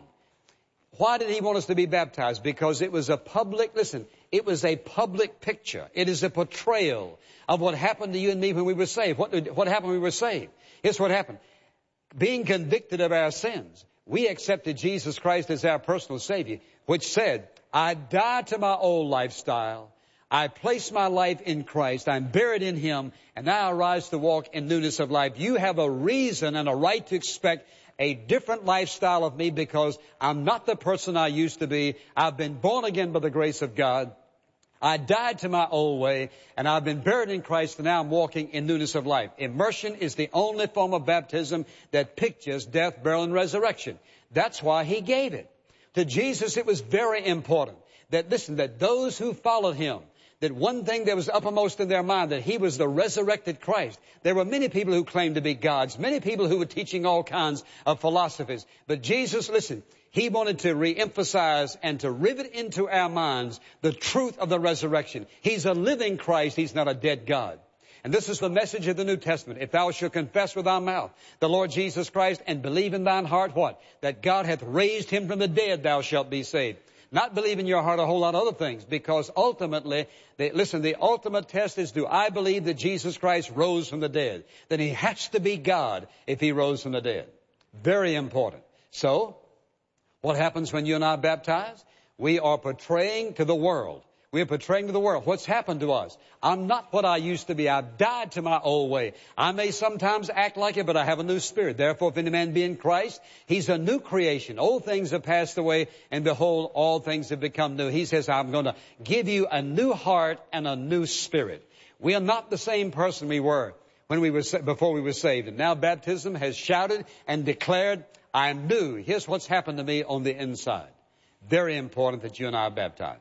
Why did he want us to be baptized? Because it was a public, listen, it was a public picture. It is a portrayal of what happened to you and me when we were saved. What happened when we were saved? Here's what happened. Being convicted of our sins, we accepted Jesus Christ as our personal Savior, which said, I died to my old lifestyle. I placed my life in Christ. I'm buried in Him, and now I rise to walk in newness of life. You have a reason and a right to expect a different lifestyle of me because I'm not the person I used to be. I've been born again by the grace of God. I died to my old way, and I've been buried in Christ, and now I'm walking in newness of life. Immersion is the only form of baptism that pictures death, burial, and resurrection. That's why He gave it. To Jesus, it was very important that, listen, that those who followed Him, that one thing that was uppermost in their mind, that He was the resurrected Christ. There were many people who claimed to be gods, many people who were teaching all kinds of philosophies. But Jesus, listen, He wanted to reemphasize and to rivet into our minds the truth of the resurrection. He's a living Christ. He's not a dead God. And this is the message of the New Testament. If thou shalt confess with thy mouth the Lord Jesus Christ and believe in thine heart, what? That God hath raised Him from the dead, thou shalt be saved. Not believe in your heart a whole lot of other things, because ultimately, the ultimate test is, do I believe that Jesus Christ rose from the dead? Then He has to be God if He rose from the dead. Very important. So, what happens when you and I are baptized? We are portraying to the world. We are portraying to the world what's happened to us. I'm not what I used to be. I've died to my old way. I may sometimes act like it, but I have a new spirit. Therefore, if any man be in Christ, he's a new creation. Old things have passed away, and behold, all things have become new. He says, I'm going to give you a new heart and a new spirit. We are not the same person we were before we were saved. And now baptism has shouted and declared, I'm new. Here's what's happened to me on the inside. Very important that you and I are baptized.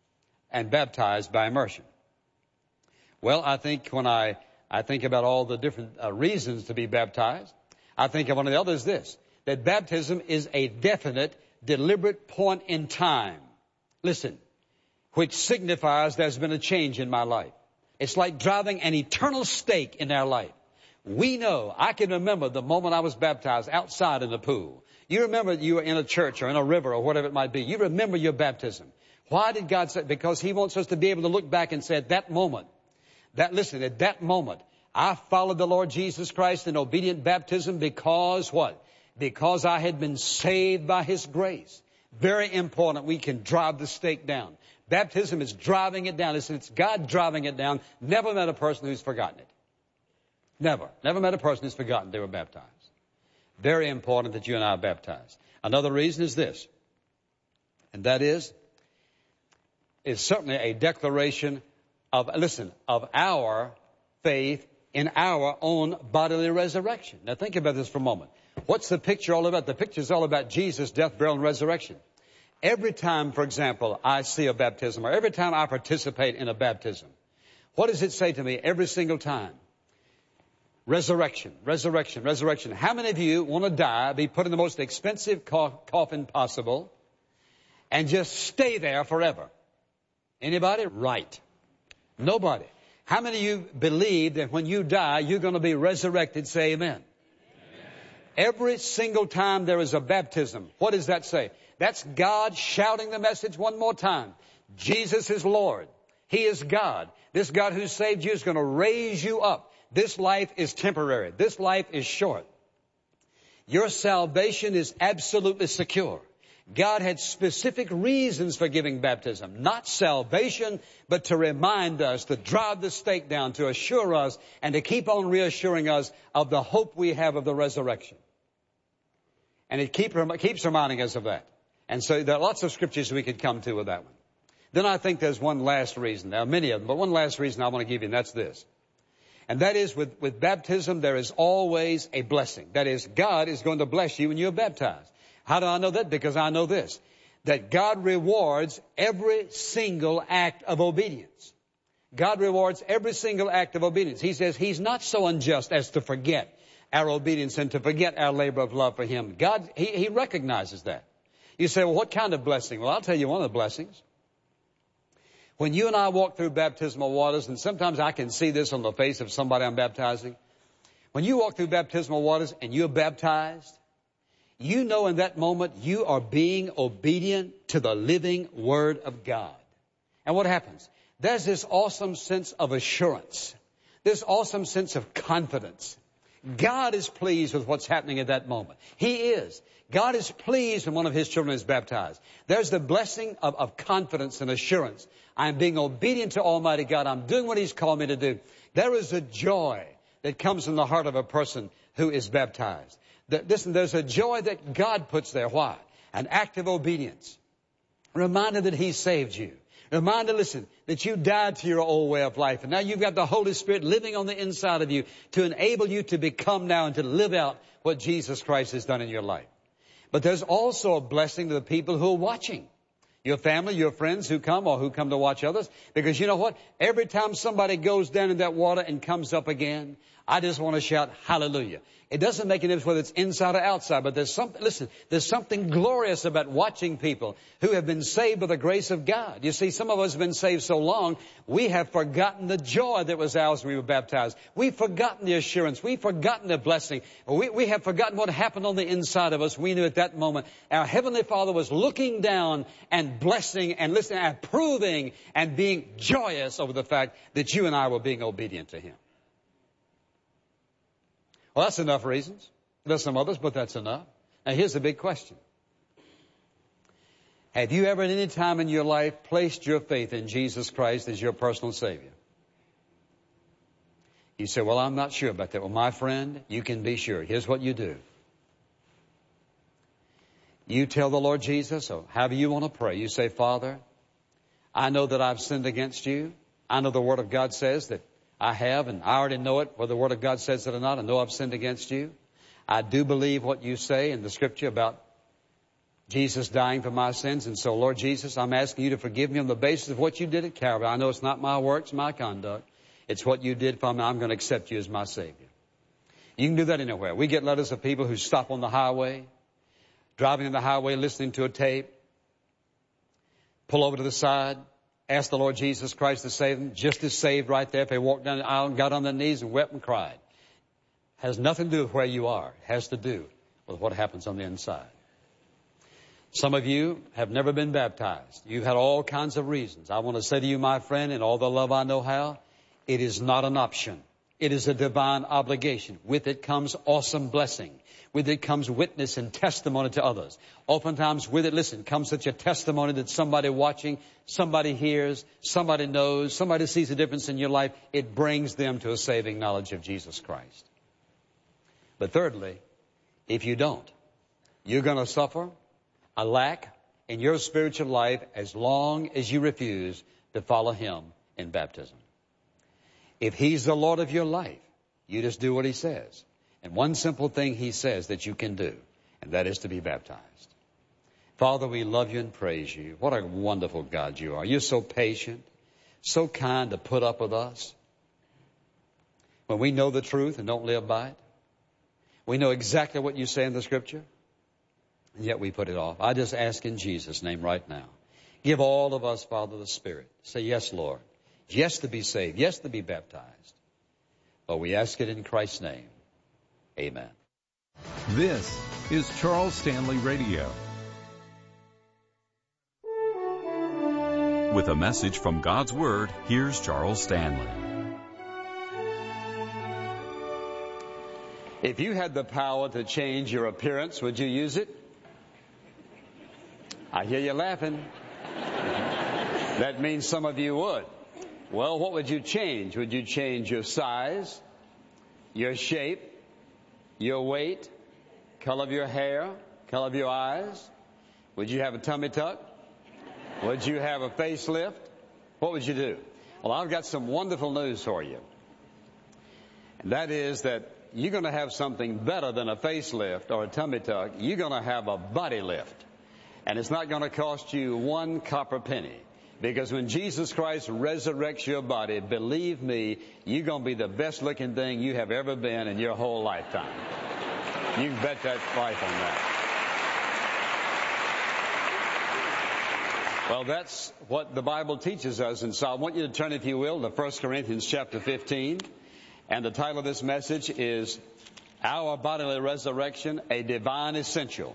And baptized by immersion. Well, I think when I think about all the different reasons to be baptized, I think of one of the others this, that baptism is a definite, deliberate point in time. Listen, which signifies there's been a change in my life. It's like driving an eternal stake in our life. We know, I can remember the moment I was baptized outside in the pool. You remember you were in a church or in a river or whatever it might be. You remember your baptism. Why did God say? Because He wants us to be able to look back and say, at that moment, I followed the Lord Jesus Christ in obedient baptism because what? Because I had been saved by His grace. Very important. We can drive the stake down. Baptism is driving it down. It's God driving it down. Never met a person who's forgotten it. Never. Never met a person who's forgotten they were baptized. Very important that you and I are baptized. Another reason is this. And that is certainly a declaration of our faith in our own bodily resurrection. Now think about this for a moment. What's the picture all about? The picture is all about Jesus' death, burial, and resurrection. Every time, for example, I see a baptism, or every time I participate in a baptism, what does it say to me every single time? Resurrection, resurrection, resurrection. How many of you want to die, be put in the most expensive coffin possible, and just stay there forever? Anybody? Right. Nobody. How many of you believe that when you die, you're going to be resurrected? Say amen. Amen. Every single time there is a baptism, what does that say? That's God shouting the message one more time. Jesus is Lord. He is God. This God who saved you is going to raise you up. This life is temporary. This life is short. Your salvation is absolutely secure. God had specific reasons for giving baptism, not salvation, but to remind us, to drive the stake down, to assure us, and to keep on reassuring us of the hope we have of the resurrection. And it keeps reminding us of that. And so there are lots of scriptures we could come to with that one. Then I think there's one last reason. There are many of them, but one last reason I want to give you, and that's this. And that is, with baptism, there is always a blessing. That is, God is going to bless you when you're baptized. How do I know that? Because I know this, that God rewards every single act of obedience. God rewards every single act of obedience. He says He's not so unjust as to forget our obedience and to forget our labor of love for Him. God, He recognizes that. You say, well, what kind of blessing? Well, I'll tell you one of the blessings. When you and I walk through baptismal waters, and sometimes I can see this on the face of somebody I'm baptizing. When you walk through baptismal waters and you're baptized, you know in that moment you are being obedient to the living Word of God. And what happens? There's this awesome sense of assurance, this awesome sense of confidence. God is pleased with what's happening at that moment. He is. God is pleased when one of His children is baptized. There's the blessing of confidence and assurance. I'm being obedient to Almighty God. I'm doing what He's called me to do. There is a joy that comes from the heart of a person who is baptized. Listen, there's a joy that God puts there. Why? An act of obedience. Reminder that He saved you. Reminder, listen, that you died to your old way of life. And now you've got the Holy Spirit living on the inside of you to enable you to become now and to live out what Jesus Christ has done in your life. But there's also a blessing to the people who are watching. Your family, your friends who come or who come to watch others. Because you know what? Every time somebody goes down in that water and comes up again, I just want to shout hallelujah. It doesn't make any difference whether it's inside or outside, but there's something glorious about watching people who have been saved by the grace of God. You see, some of us have been saved so long, we have forgotten the joy that was ours when we were baptized. We've forgotten the assurance. We've forgotten the blessing. We have forgotten what happened on the inside of us. We knew at that moment our Heavenly Father was looking down and blessing and listening and approving and being joyous over the fact that you and I were being obedient to Him. Well, that's enough reasons. There's some others, but that's enough. Now, here's the big question. Have you ever at any time in your life placed your faith in Jesus Christ as your personal Savior? You say, well, I'm not sure about that. Well, my friend, you can be sure. Here's what you do. You tell the Lord Jesus, or however you want to pray, you say, Father, I know that I've sinned against you. I know the Word of God says that I have, and I already know it, whether the Word of God says it or not. I know I've sinned against you. I do believe what you say in the Scripture about Jesus dying for my sins. And so, Lord Jesus, I'm asking you to forgive me on the basis of what you did at Calvary. I know it's not my works, my conduct. It's what you did for me. I'm going to accept you as my Savior. You can do that anywhere. We get letters of people who stop on the highway, driving on the highway, listening to a tape, pull over to the side, ask the Lord Jesus Christ to save them, just as saved right there if they walked down the aisle and got on their knees and wept and cried. Has nothing to do with where you are. It has to do with what happens on the inside. Some of you have never been baptized. You've had all kinds of reasons. I want to say to you, my friend, in all the love I know how, it is not an option. It is a divine obligation. With it comes awesome blessing. With it comes witness and testimony to others. Oftentimes with it, listen, comes such a testimony that somebody watching, somebody hears, somebody knows, somebody sees a difference in your life. It brings them to a saving knowledge of Jesus Christ. But thirdly, if you don't, you're going to suffer a lack in your spiritual life as long as you refuse to follow Him in baptism. If He's the Lord of your life, you just do what He says. And one simple thing He says that you can do, and that is to be baptized. Father, we love you and praise you. What a wonderful God you are. You're so patient, so kind to put up with us. When we know the truth and don't live by it, we know exactly what you say in the Scripture, and yet we put it off. I just ask in Jesus' name right now, give all of us, Father, the Spirit. Say, yes, Lord. Yes, to be saved. Yes, to be baptized. But we ask it in Christ's name. Amen. This is Charles Stanley Radio. With a message from God's Word, here's Charles Stanley. If you had the power to change your appearance, would you use it? I hear you laughing. That means some of you would. Well, what would you change? Would you change your size, your shape, your weight, color of your hair, color of your eyes? Would you have a tummy tuck? Would you have a facelift? What would you do? Well, I've got some wonderful news for you. And that is that you're going to have something better than a facelift or a tummy tuck. You're going to have a body lift. And it's not going to cost you one copper penny. Because when Jesus Christ resurrects your body, believe me, you're going to be the best looking thing you have ever been in your whole lifetime. You can bet that life on that. Well, that's what the Bible teaches us. And so I want you to turn, if you will, to 1 Corinthians chapter 15. And the title of this message is Our Bodily Resurrection, a Divine Essential.